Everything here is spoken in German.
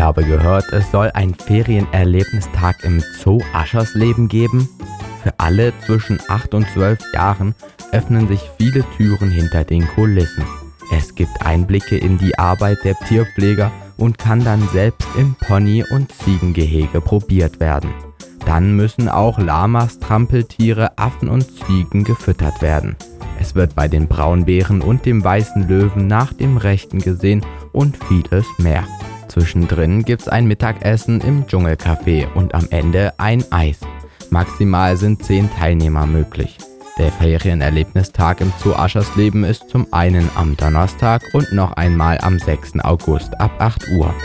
habe gehört, es soll einen Ferienerlebnistag im Zoo Aschersleben geben. Für alle zwischen 8 und 12 Jahren öffnen sich viele Türen hinter den Kulissen. Es gibt Einblicke in die Arbeit der Tierpfleger und kann dann selbst im Pony- und Ziegengehege probiert werden. Dann müssen auch Lamas, Trampeltiere, Affen und Ziegen gefüttert werden. Es wird bei den Braunbären und dem weißen Löwen nach dem Rechten gesehen und vieles mehr. Zwischendrin gibt's ein Mittagessen im Dschungelcafé und am Ende ein Eis. Maximal sind 10 Teilnehmer möglich. Der Ferienerlebnistag im Zoo Aschersleben ist zum einen am Donnerstag und noch einmal am 6. August ab 8 Uhr.